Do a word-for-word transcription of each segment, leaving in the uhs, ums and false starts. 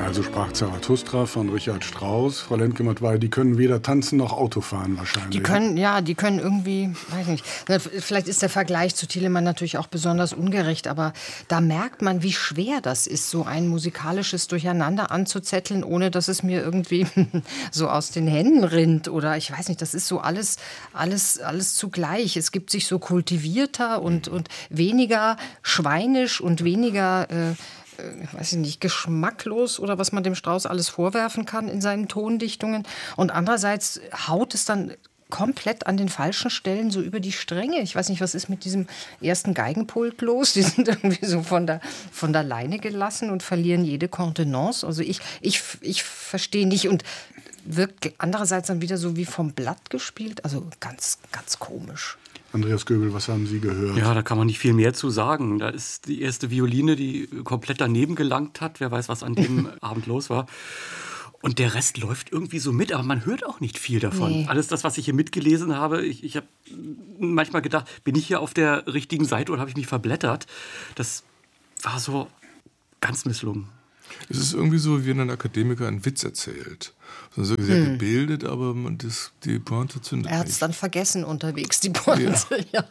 Also sprach Zarathustra von Richard Strauss. Frau Lemke-Matwei, die können weder tanzen noch Auto fahren wahrscheinlich. Die können, ja, die können irgendwie, weiß nicht, vielleicht ist der Vergleich zu Telemann natürlich auch besonders ungerecht, aber da merkt man, wie schwer das ist, so ein musikalisches Durcheinander anzuzetteln, ohne dass es mir irgendwie so aus den Händen rinnt oder ich weiß nicht, das ist so alles, alles, alles zugleich. Es gibt sich so kultivierter und, und weniger schweinisch und weniger äh, weiß ich nicht, geschmacklos oder was man dem Strauss alles vorwerfen kann in seinen Tondichtungen. Und andererseits haut es dann komplett an den falschen Stellen so über die Stränge. Ich weiß nicht, was ist mit diesem ersten Geigenpult los? Die sind irgendwie so von der, von der Leine gelassen und verlieren jede Kontenance. Also ich, ich, ich verstehe nicht und wirkt andererseits dann wieder so wie vom Blatt gespielt. Also ganz, ganz komisch. Andreas Göbel, was haben Sie gehört? Ja, da kann man nicht viel mehr zu sagen. Da ist die erste Violine, die komplett daneben gelangt hat. Wer weiß, was an dem Abend los war. Und der Rest läuft irgendwie so mit, aber man hört auch nicht viel davon. Nee. Alles das, was ich hier mitgelesen habe, ich, ich habe manchmal gedacht, bin ich hier auf der richtigen Seite oder habe ich mich verblättert? Das war so ganz misslungen. Es ist irgendwie so, wie wenn ein Akademiker einen Witz erzählt. Also sehr hm. gebildet, aber man das, die Pointe zündet Er hat es dann vergessen unterwegs, die Pointe. Ja,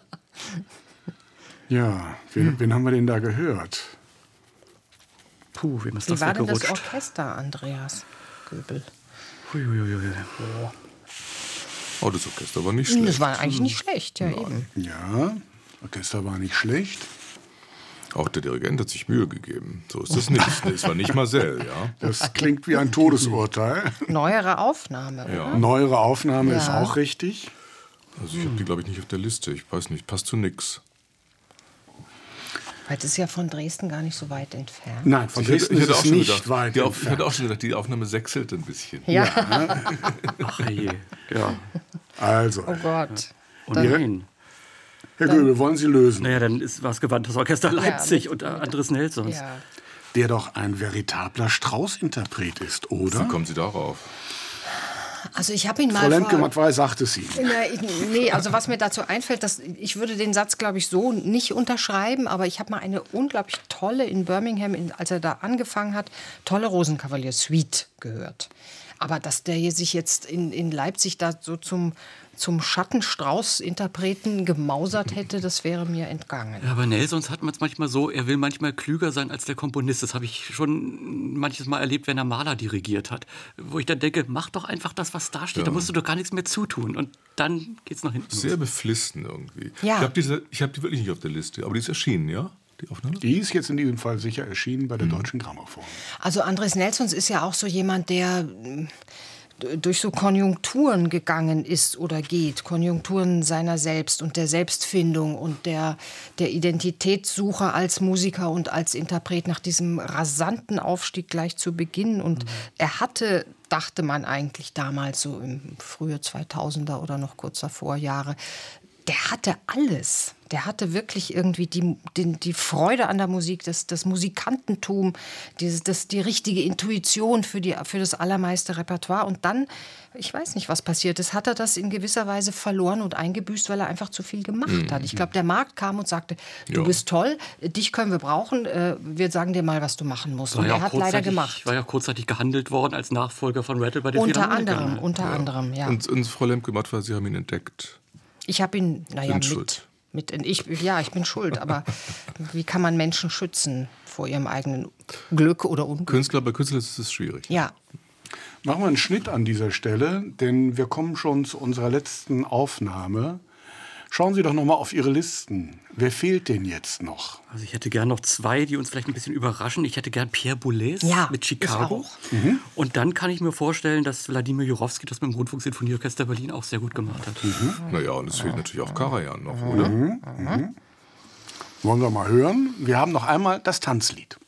ja. ja wen, hm. wen haben wir denn da gehört? Puh, wem ist wie das war denn weggerutscht? Das Orchester, Andreas Göbel? Huiuiui. Oh. oh, das Orchester war nicht schlecht. Das war eigentlich nicht schlecht, ja, eben. Ja, Orchester war nicht schlecht. Auch der Dirigent hat sich Mühe gegeben. So ist das nicht. Das war nicht Marcel, ja. Das klingt wie ein Todesurteil. Neuere Aufnahme, oder? Ja. Neuere Aufnahme ja. ist auch richtig. Also ich habe die, glaube ich, nicht auf der Liste. Ich weiß nicht, passt zu nix. Weil das ist ja von Dresden gar nicht so weit entfernt. Nein, von Dresden ist es nicht gedacht, weit die entfernt. Auf, ich hatte auch schon gedacht, die Aufnahme sechselt ein bisschen. Ja. ja. Ach je. Ja. Also. Oh Gott. Und nein. Herr Göbel, wollen Sie lösen? Naja, dann ist was gewandt das Orchester Leipzig ja, und Andres Nelsons. Ja. Der doch ein veritabler Strauß-Interpret ist, oder? Wie kommen Sie darauf? Also ich habe ihn mal Frau Lemke-Matwei sagt es Ihnen. Nee, also was mir dazu einfällt, dass ich würde den Satz, glaube ich, so nicht unterschreiben, aber ich habe mal eine unglaublich tolle in Birmingham, in, als er da angefangen hat, tolle Rosenkavalier-Suite gehört. Aber dass der hier sich jetzt in, in Leipzig da so zum, zum Schattenstrauß-Interpreten gemausert hätte, das wäre mir entgangen. Ja, aber Nelsons hat man es manchmal so, er will manchmal klüger sein als der Komponist. Das habe ich schon manches Mal erlebt, wenn er Mahler dirigiert hat. Wo ich dann denke, mach doch einfach das, was da steht. Ja. Da musst du doch gar nichts mehr zutun. Und dann geht's nach hinten. Sehr beflissen irgendwie. Ja. Ich habe diese, ich hab die wirklich nicht auf der Liste, aber die ist erschienen, ja? Die Aufnahme? Die ist jetzt in diesem Fall sicher erschienen bei der mhm. Deutschen Grammophon. Also Andres Nelsons ist ja auch so jemand, der durch so Konjunkturen gegangen ist oder geht, Konjunkturen seiner selbst und der Selbstfindung und der, der Identitätssuche als Musiker und als Interpret nach diesem rasanten Aufstieg gleich zu Beginn. Und mhm. er hatte, dachte man eigentlich damals, so im frühe zweitausender oder noch kurz davor Jahre, der hatte alles. Der hatte wirklich irgendwie die, die, die Freude an der Musik, das, das Musikantentum, dieses, das, die richtige Intuition für, die, für das allermeiste Repertoire. Und dann, ich weiß nicht, was passiert ist, hat er das in gewisser Weise verloren und eingebüßt, weil er einfach zu viel gemacht mhm. hat. Ich glaube, der Markt kam und sagte, du ja. bist toll, dich können wir brauchen, wir sagen dir mal, was du machen musst. Und ja er hat leider gemacht. War ja kurzzeitig gehandelt worden als Nachfolger von Rattle bei den Unter anderem, unter ja. anderem, ja. Und, und Frau Lemke-Matwei, Sie haben ihn entdeckt. Ich habe ihn, naja, mit, mit ich, ja, ich bin schuld, aber wie kann man Menschen schützen vor ihrem eigenen Glück oder Unglück? Künstler, bei Künstlern ist es schwierig. Ja. Machen wir einen Schnitt an dieser Stelle, denn wir kommen schon zu unserer letzten Aufnahme. Schauen Sie doch noch mal auf Ihre Listen. Wer fehlt denn jetzt noch? Also ich hätte gern noch zwei, die uns vielleicht ein bisschen überraschen. Ich hätte gern Pierre Boulez ja, mit Chicago. Mhm. Und dann kann ich mir vorstellen, dass Wladimir Jurowski das mit dem Rundfunksinfonieorchester Berlin auch sehr gut gemacht hat. Mhm. Naja, und es fehlt natürlich auch Karajan noch, oder? Mhm. Mhm. Wollen wir mal hören? Wir haben noch einmal das Tanzlied.